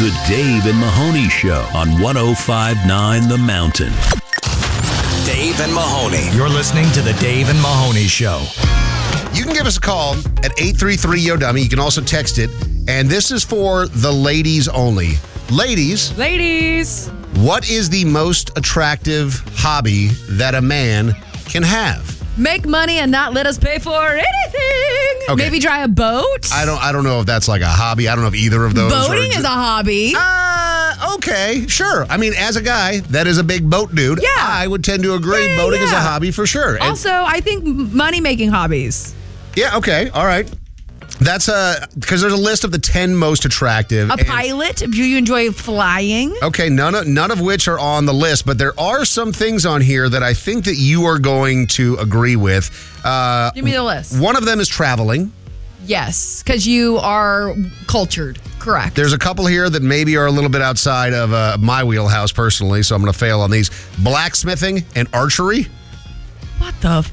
The Dave and Mahoney Show on 105.9 The Mountain. Dave and Mahoney. You're listening to The Dave and Mahoney Show. You can give us a call at 833-YO-DUMMY. You can also text it. And this is for the ladies only. Ladies, what is the most attractive hobby that a man can have? Make money and not let us pay for anything. Okay. Maybe drive a boat. I don't know if that's like a hobby. I don't know if either of those Boating is a hobby. Okay, sure. I mean, as a guy that is a big boat dude, Yeah. I would tend to agree boating is a hobby for sure. And- Also, I think money-making hobbies. yeah, okay, all right. That's because there's a list of the 10 most attractive. A pilot. Do you enjoy flying? Okay, none of which are on the list, but there are some things on here that I think that you are going to agree with. Give me the list. One of them is traveling. Yes, because you are cultured. Correct. There's a couple here that maybe are a little bit outside of my wheelhouse personally, so I'm going to fail on these. Blacksmithing and archery. What the?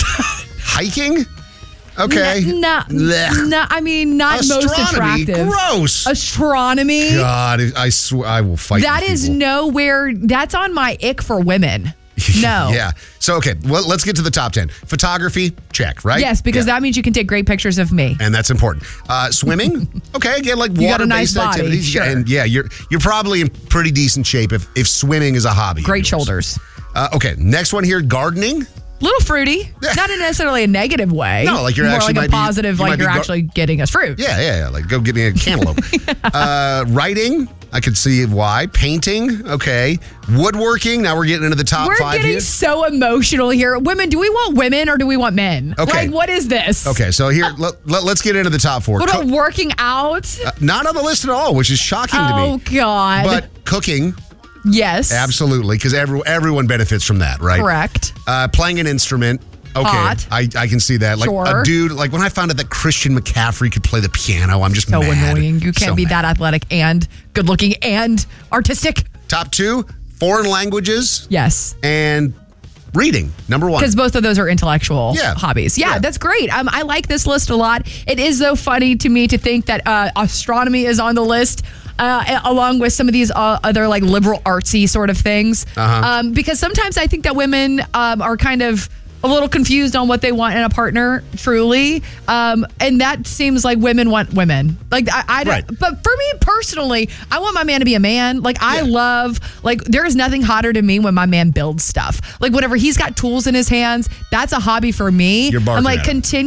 Hiking. Okay. No, Blech. I mean, not most Astronomy. attractive. Gross. Astronomy. God, I swear I will fight. That these is people. nowhere. That's on my ick for women. No. Yeah. So, okay, well, let's get to the top 10. Photography, check, right? Yes, because Yeah. that means you can take great pictures of me. And that's important. Swimming, okay, again, like You got a nice water-based body, activities. sure. And yeah, you're probably in pretty decent shape if swimming is a hobby. of Great yours. shoulders. Okay, next one here, gardening. Little fruity. Not in necessarily a negative way. No, like you're more actually like might a be- positive, you might like be you're actually getting us fruit. Yeah, like go get me a cantaloupe. Writing, I could see why. Painting, okay. Woodworking, now we're getting into the top We're 5 getting here. so emotional here. Women, do we want women or do we want men? Okay. Like, what is this? Okay, so here, let's get into the top 4. What about working out? Not on the list at all, which is shocking to Oh, me. God. But cooking, yes. absolutely, because everyone benefits from that, right? Correct. Playing an instrument. Okay, Hot. I can see that. Like Sure. a dude, like when I found out that Christian McCaffrey could play the piano, I'm just So mad. annoying. You can't So be mad. that athletic and good looking and artistic. Top 2, foreign languages Yes. and reading, number 1. Because both of those are intellectual Yeah. hobbies. Yeah, Yeah. that's great. I like this list a lot. It is, though, funny to me to think that astronomy is on the list. Along with some of these other like liberal artsy sort of things. Because sometimes I think that women are kind of a little confused on what they want in a partner, truly. And that seems like women want women. Like, I don't, Right. but for me personally, I want my man to be a man. Like, I Yeah. love, like, there is nothing hotter to me when my man builds stuff. Like, whenever he's got tools in his hands, that's a hobby for me. You're barking I'm like, at him. continue.